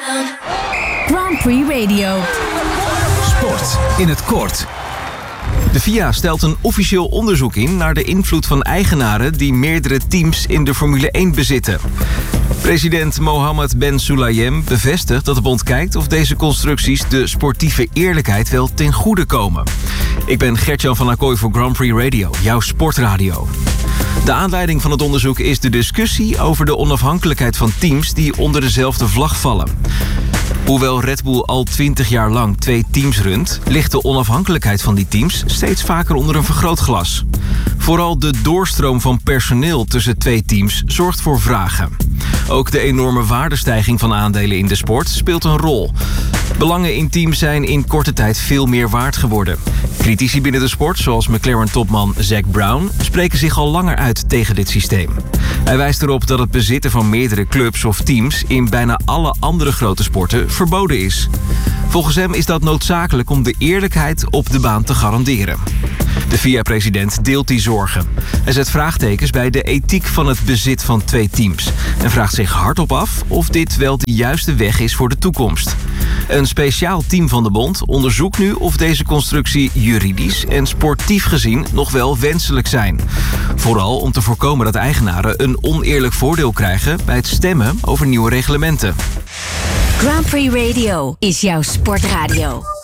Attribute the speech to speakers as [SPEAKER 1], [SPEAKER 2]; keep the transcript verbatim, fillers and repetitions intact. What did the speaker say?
[SPEAKER 1] Grand Prix Radio.
[SPEAKER 2] Sport in het kort. De F I A stelt een officieel onderzoek in naar de invloed van eigenaren die meerdere teams in de Formule één bezitten. President Mohammed Ben Sulayem bevestigt dat de bond kijkt of deze constructies de sportieve eerlijkheid wel ten goede komen. Ik ben Gert-Jan van Acquoy voor Grand Prix Radio, jouw sportradio. De aanleiding van het onderzoek is de discussie over de onafhankelijkheid van teams die onder dezelfde vlag vallen. Hoewel Red Bull al twintig jaar lang twee teams runt, ligt de onafhankelijkheid van die teams steeds vaker onder een vergrootglas. Vooral de doorstroom van personeel tussen twee teams zorgt voor vragen. Ook de enorme waardestijging van aandelen in de sport speelt een rol. Belangen in teams zijn in korte tijd veel meer waard geworden. Critici binnen de sport, zoals McLaren-topman Zac Brown, spreken zich al langer uit tegen dit systeem. Hij wijst erop dat het bezitten van meerdere clubs of teams in bijna alle andere grote sporten verboden is. Volgens hem is dat noodzakelijk om de eerlijkheid op de baan te garanderen. De F I A-president deelt die zorgen. Hij zet vraagtekens bij de ethiek van het bezit van twee teams en vraagt zich hardop af of dit wel de juiste weg is voor de toekomst. Een speciaal team van de bond onderzoekt nu of deze constructie juridisch en sportief gezien nog wel wenselijk zijn. Vooral om te voorkomen dat eigenaren een oneerlijk voordeel krijgen bij het stemmen over nieuwe reglementen.
[SPEAKER 1] Grand Prix Radio is jouw sportradio.